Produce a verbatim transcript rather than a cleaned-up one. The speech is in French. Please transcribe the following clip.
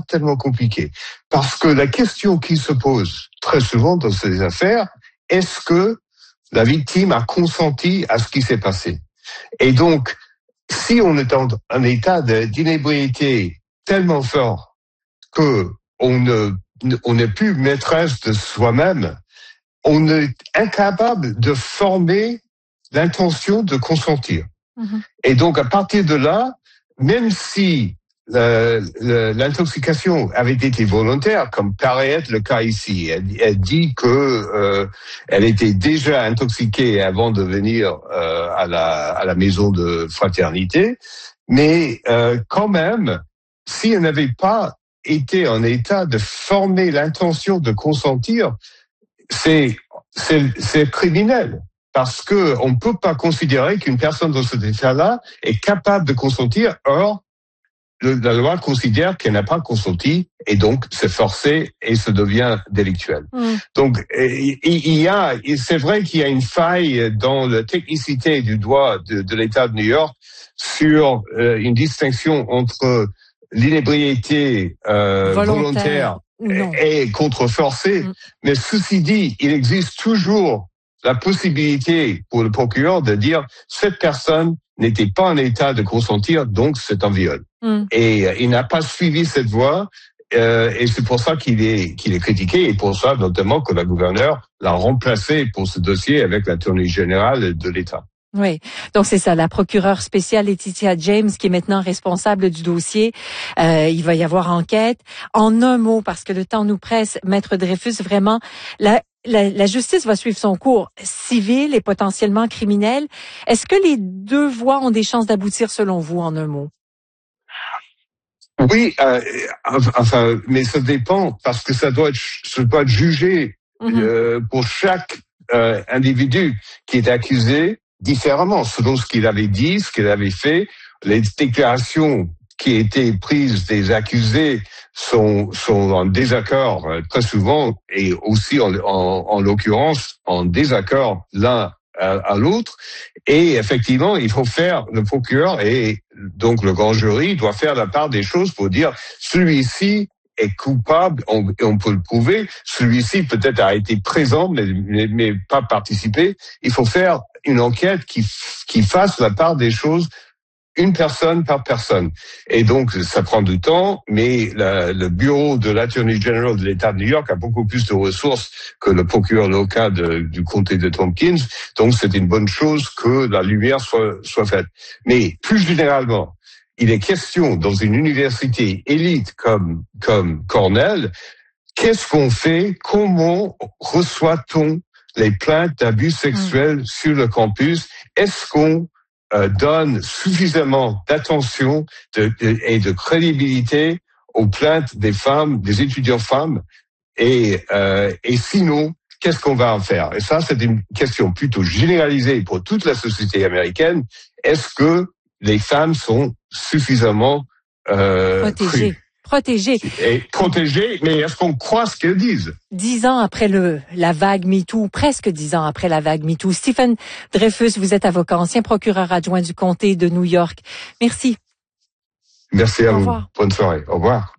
tellement compliqué. Parce que la question qui se pose très souvent dans ces affaires, est-ce que la victime a consenti à ce qui s'est passé? Et donc, si on est en un état d'inébriété tellement fort que on ne, on n'est plus maîtresse de soi-même, on est incapable de former l'intention de consentir. Mmh. Et donc, à partir de là, même si euh, l'intoxication avait été volontaire, comme paraît être le cas ici, elle, elle dit que euh, elle était déjà intoxiquée avant de venir euh, à la à la maison de fraternité, mais euh, quand même, si elle n'avait pas été en état de former l'intention de consentir, c'est c'est c'est criminel. Parce que on ne peut pas considérer qu'une personne dans cet état-là est capable de consentir. Or, le, la loi considère qu'elle n'a pas consenti et donc c'est forcé et ça devient délictuel. Mmh. Donc, il, il y a, c'est vrai qu'il y a une faille dans la technicité du droit de, de l'État de New York sur euh, une distinction entre l'inébriété euh, volontaire, volontaire et, et contre-forcée. Mmh. Mais ceci dit, il existe toujours la possibilité pour le procureur de dire cette personne n'était pas en état de consentir, donc c'est un viol. Mm. Et euh, il n'a pas suivi cette voie, euh, et c'est pour ça qu'il est qu'il est critiqué, et pour ça notamment que la gouverneure l'a remplacé pour ce dossier avec l'attorney général de l'État. Oui, donc c'est ça, la procureure spéciale Laetitia James qui est maintenant responsable du dossier. Euh, il va y avoir enquête. En un mot, parce que le temps nous presse, Maître Dreyfus, vraiment, la, la, la justice va suivre son cours civil et potentiellement criminel. Est-ce que les deux voies ont des chances d'aboutir selon vous, en un mot? Oui, euh, enfin, mais ça dépend parce que ça doit être, ça doit être jugé mm-hmm. euh, pour chaque euh, individu qui est accusé différemment, selon ce qu'il avait dit, ce qu'il avait fait. Les déclarations qui étaient prises des accusés sont, sont en désaccord euh, très souvent et aussi en, en, en l'occurrence en désaccord l'un à, à l'autre. Et effectivement, il faut faire, le procureur et donc le grand jury doit faire la part des choses pour dire celui-ci est coupable, on, et on peut le prouver. Celui-ci peut-être a été présent, mais, mais, mais pas participé. Il faut faire une enquête qui, qui fasse la part des choses, une personne par personne. Et donc, ça prend du temps, mais la, le bureau de l'Attorney General de l'État de New York a beaucoup plus de ressources que le procureur local de, du comté de Tompkins. Donc, c'est une bonne chose que la lumière soit, soit faite. Mais plus généralement, il est question dans une université élite comme, comme Cornell, qu'est-ce qu'on fait? Comment reçoit-on les plaintes d'abus sexuels mmh. sur le campus? Est-ce qu'on euh, donne suffisamment d'attention de, de, et de crédibilité aux plaintes des femmes, des étudiants femmes? Et, euh, et sinon, qu'est-ce qu'on va en faire? Et ça, c'est une question plutôt généralisée pour toute la société américaine. Est-ce que les femmes sont suffisamment euh, protégées? Crues? Protégées. Et protégées, mais est-ce qu'on croit ce qu'elles disent? Dix ans après le la vague MeToo, presque dix ans après la vague MeToo. Stephen Dreyfus, vous êtes avocat, ancien procureur adjoint du comté de New York. Merci. Merci à Au vous. revoir. Bonne soirée. Au revoir.